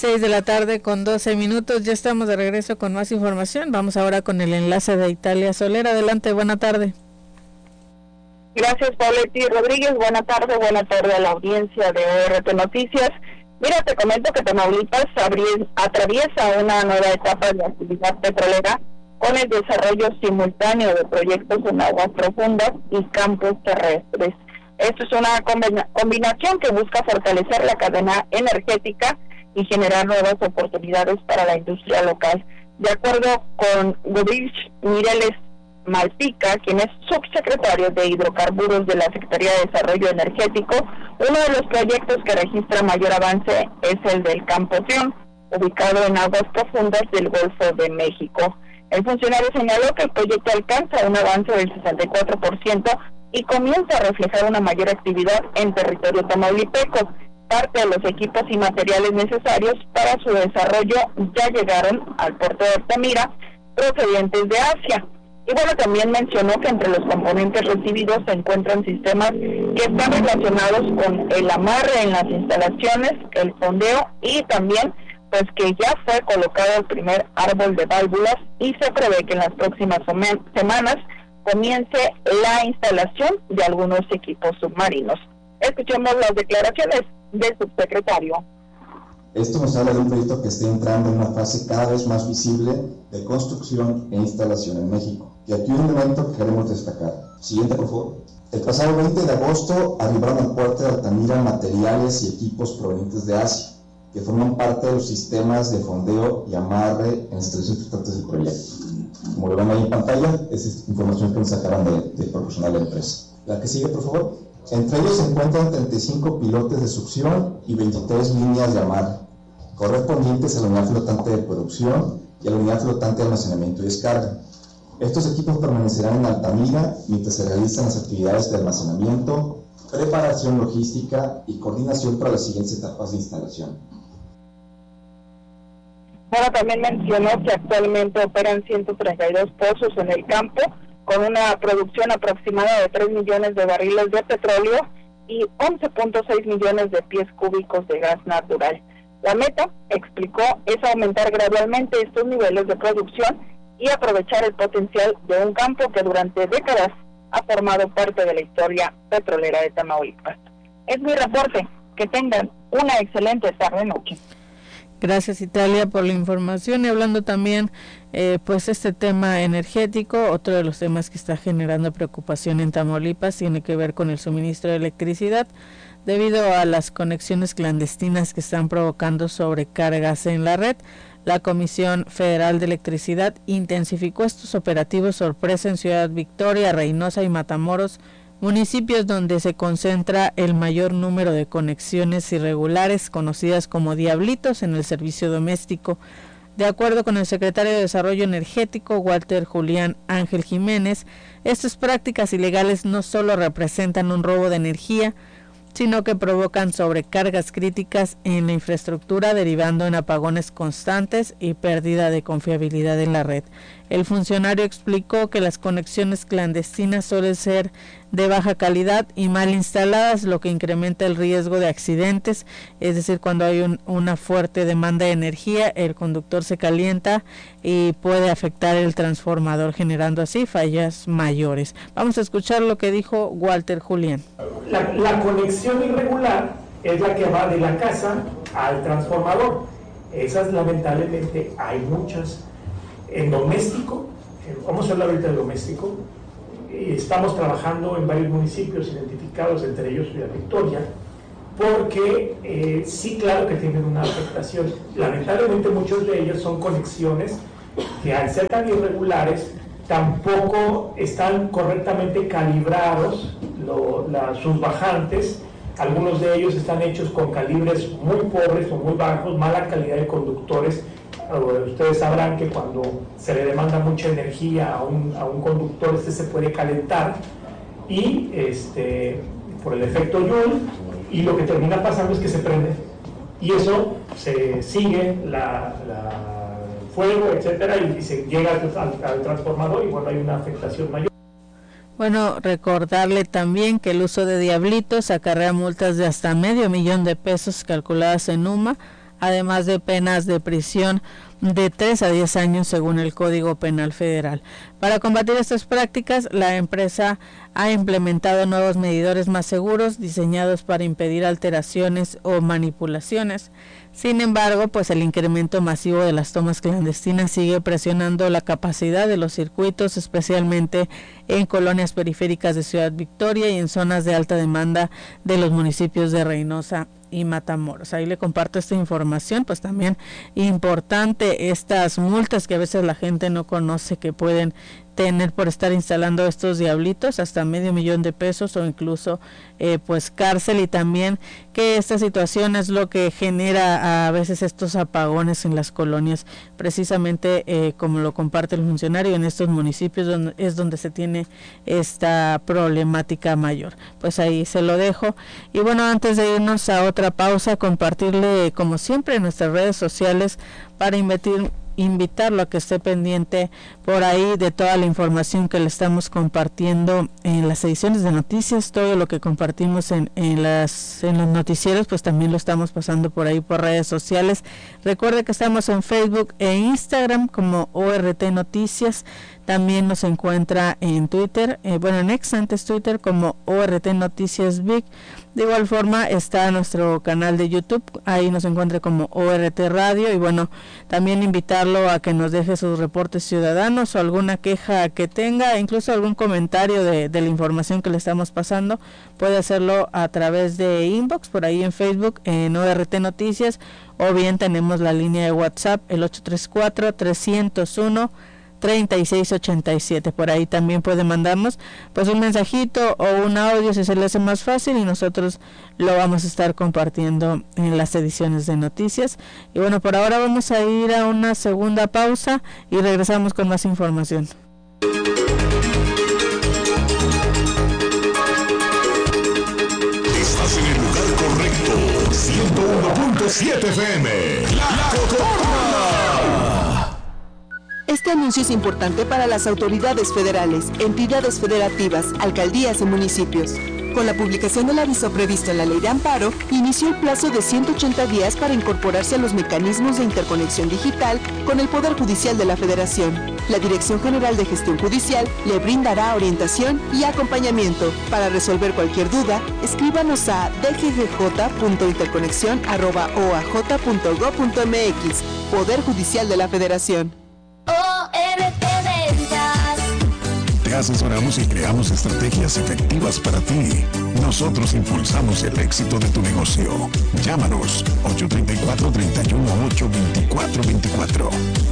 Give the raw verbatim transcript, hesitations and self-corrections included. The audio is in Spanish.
seis de la tarde con doce minutos, ya estamos de regreso con más información. Vamos ahora con el enlace de Italia Soler. Adelante, buena tarde. Gracias, Pauleti Rodríguez. Buena tarde, buena tarde a la audiencia de O R T Noticias. Mira, te comento que Tamaulipas atraviesa una nueva etapa de actividad petrolera con el desarrollo simultáneo de proyectos en aguas profundas y campos terrestres. Esto es una combina- combinación que busca fortalecer la cadena energética y generar nuevas oportunidades para la industria local. De acuerdo con Godrich Mireles Malpica, quien es subsecretario de Hidrocarburos de la Secretaría de Desarrollo Energético, uno de los proyectos que registra mayor avance es el del Campo Sion, ubicado en aguas profundas del Golfo de México. El funcionario señaló que el proyecto alcanza un avance del sesenta y cuatro por ciento y comienza a reflejar una mayor actividad en territorio tamaulipeco. Parte de los equipos y materiales necesarios para su desarrollo ya llegaron al puerto de Altamira, procedentes de Asia. Y bueno, también mencionó que entre los componentes recibidos se encuentran sistemas que están relacionados con el amarre en las instalaciones, el fondeo y también pues que ya fue colocado el primer árbol de válvulas y se prevé que en las próximas semanas comience la instalación de algunos equipos submarinos. Escuchemos las declaraciones del subsecretario. Esto nos habla de un proyecto que está entrando en una fase cada vez más visible de construcción e instalación en México. Y aquí hay un elemento que queremos destacar. Siguiente, por favor. El pasado veinte de agosto arribaron al puerto de Altamira materiales y equipos provenientes de Asia, que forman parte de los sistemas de fondeo y amarre en las instalaciones resultantes del proyecto. Como lo ven ahí en pantalla, es información que nos acaban de, de proporcionar la empresa. La que sigue, por favor. Entre ellos se encuentran treinta y cinco pilotes de succión y veintitrés líneas de amarre, correspondientes a la unidad flotante de producción y a la unidad flotante de almacenamiento y descarga. Estos equipos permanecerán en Altamira mientras se realizan las actividades de almacenamiento, preparación logística y coordinación para las siguientes etapas de instalación. Bueno, también mencionó que actualmente operan ciento treinta y dos pozos en el campo, con una producción aproximada de tres millones de barriles de petróleo y once punto seis millones de pies cúbicos de gas natural. La meta, explicó, es aumentar gradualmente estos niveles de producción y aprovechar el potencial de un campo que durante décadas ha formado parte de la historia petrolera de Tamaulipas. Es mi reporte. Que tengan una excelente tarde-noche. Gracias, Italia, por la información. Y hablando también, eh, pues este tema energético, otro de los temas que está generando preocupación en Tamaulipas tiene que ver con el suministro de electricidad, debido a las conexiones clandestinas que están provocando sobrecargas en la red. La Comisión Federal de Electricidad intensificó estos operativos sorpresa en Ciudad Victoria, Reynosa y Matamoros, municipios donde se concentra el mayor número de conexiones irregulares, conocidas como diablitos, en el servicio doméstico. De acuerdo con el secretario de Desarrollo Energético, Walter Julián Ángel Jiménez, estas prácticas ilegales no solo representan un robo de energía, sino que provocan sobrecargas críticas en la infraestructura, derivando en apagones constantes y pérdida de confiabilidad en la red. El funcionario explicó que las conexiones clandestinas suelen ser de baja calidad y mal instaladas, lo que incrementa el riesgo de accidentes, es decir, cuando hay un, una fuerte demanda de energía, el conductor se calienta y puede afectar el transformador, generando así fallas mayores. Vamos a escuchar lo que dijo Walter Julián. La, la conexión irregular es la que va de la casa al transformador. Esas lamentablemente hay muchas. En doméstico, vamos a hablar ahorita de doméstico, estamos trabajando en varios municipios identificados, entre ellos Ciudad Victoria, porque eh, sí, claro que tienen una afectación. Lamentablemente muchos de ellos son conexiones que al ser tan irregulares tampoco están correctamente calibrados lo, la, sus bajantes. Algunos de ellos están hechos con calibres muy pobres o muy bajos, mala calidad de conductores. Ustedes sabrán que cuando se le demanda mucha energía a un, a un conductor, este se puede calentar y este, por el efecto Joule, y lo que termina pasando es que se prende y eso se sigue la, la fuego, etcétera, y, y se llega al, al, al transformador y bueno, hay una afectación mayor. Bueno, recordarle también que el uso de diablitos acarrea multas de hasta medio millón de pesos calculadas en U M A además de penas de prisión de tres a diez años según el Código Penal Federal. Para combatir estas prácticas, la empresa ha implementado nuevos medidores más seguros diseñados para impedir alteraciones o manipulaciones. Sin embargo, pues el incremento masivo de las tomas clandestinas sigue presionando la capacidad de los circuitos, especialmente en colonias periféricas de Ciudad Victoria y en zonas de alta demanda de los municipios de Reynosa y Matamoros. Ahí le comparto esta información, pues también importante estas multas que a veces la gente no conoce que pueden tener por estar instalando estos diablitos, hasta medio millón de pesos o incluso eh, pues cárcel, y también que esta situación es lo que genera a veces estos apagones en las colonias, precisamente eh, como lo comparte el funcionario, en estos municipios donde, es donde se tiene esta problemática mayor. Pues ahí se lo dejo. Y bueno, antes de irnos a otra pausa, compartirle como siempre en nuestras redes sociales para invertir invitarlo a que esté pendiente por ahí de toda la información que le estamos compartiendo en las ediciones de noticias. Todo lo que compartimos en, en las en los noticieros, pues también lo estamos pasando por ahí por redes sociales. Recuerde que estamos en Facebook e Instagram como O R T Noticias. También nos encuentra en Twitter, eh, bueno, en ex antes Twitter como O R T Noticias Vic. De igual forma está nuestro canal de YouTube, ahí nos encuentra como O R T Radio, y bueno, también invitarlo a que nos deje sus reportes ciudadanos o alguna queja que tenga, incluso algún comentario de, de la información que le estamos pasando, puede hacerlo a través de inbox, por ahí en Facebook, en O R T Noticias, o bien tenemos la línea de WhatsApp, el ocho tres cuatro, tres cero uno, treinta y seis ochenta y siete. Por ahí también puede mandarnos pues un mensajito o un audio si se le hace más fácil, y nosotros lo vamos a estar compartiendo en las ediciones de noticias. Y bueno, por ahora vamos a ir a una segunda pausa y regresamos con más información. Estás en el lugar correcto. ciento uno punto siete F M. La Cotorra. Este anuncio es importante para las autoridades federales, entidades federativas, alcaldías y municipios. Con la publicación del aviso previsto en la Ley de Amparo, inició el plazo de ciento ochenta días para incorporarse a los mecanismos de interconexión digital con el Poder Judicial de la Federación. La Dirección General de Gestión Judicial le brindará orientación y acompañamiento. Para resolver cualquier duda, escríbanos a d g g j punto interconexión arroba o a j punto gob punto m x. Poder Judicial de la Federación. O R T Ventas. Te asesoramos y creamos estrategias efectivas para ti. Nosotros impulsamos el éxito de tu negocio. Llámanos ocho tres cuatro, tres uno ocho, dos cuatro dos cuatro.